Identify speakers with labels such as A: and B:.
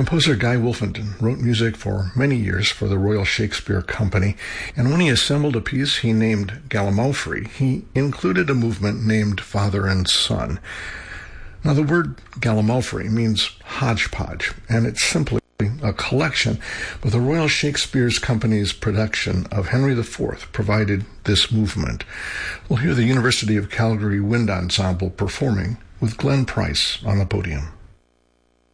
A: Composer Guy Wolfenden wrote music for many years for the Royal Shakespeare Company, and when he assembled a piece he named Gallimaufry, he included a movement named Father and Son. Now, the word Gallimaufry means hodgepodge, and it's simply a collection, but the Royal Shakespeare Company's production of Henry IV provided this movement. We'll hear the University of Calgary Wind Ensemble performing with Glenn Price on the podium.